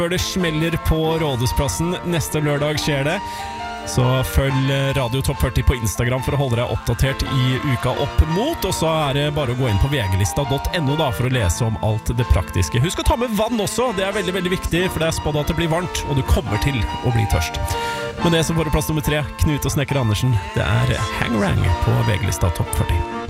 Før det smeller på Rådhusplassen, neste lørdag skjer det. Så følg Radio Topp 40 på Instagram for å holde deg oppdatert i uka opp mot. Og så er det bare å gå inn på vglista.no da, for å lese om alt det praktiske. Husk å ta med vann også, det er veldig, veldig viktig, for det er spådd at det blir varmt, og du kommer til å bli tørst. Men det som får plass nummer 3, Knut og Snekker Andersen, det er Hangarang på VG-lista Topp 40.